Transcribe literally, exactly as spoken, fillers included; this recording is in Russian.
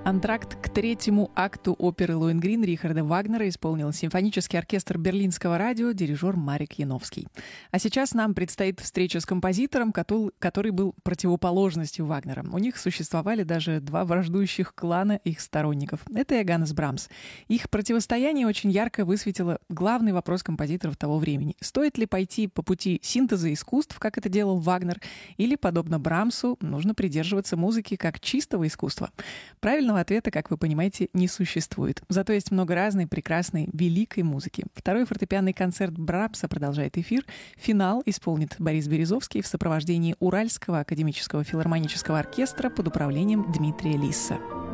Антракт к третьему акту оперы «Лоэнгрин» Рихарда Вагнера исполнил симфонический оркестр Берлинского радио, дирижер Марек Яновский. А сейчас нам предстоит встреча с композитором, который был противоположностью Вагнера. У них существовали даже два враждующих клана их сторонников. Это Йоганнес Брамс. Их противостояние очень ярко высветило главный вопрос композиторов того времени. Стоит ли пойти по пути синтеза искусств, как это делал Вагнер, или, подобно Брамсу, нужно придерживаться музыки как чистого искусства? Правильно ответа, как вы понимаете, не существует. Зато есть много разной, прекрасной, великой музыки. Второй фортепианный концерт Брамса продолжает эфир. Финал исполнит Борис Березовский в сопровождении Уральского академического филармонического оркестра под управлением Дмитрия Лисса.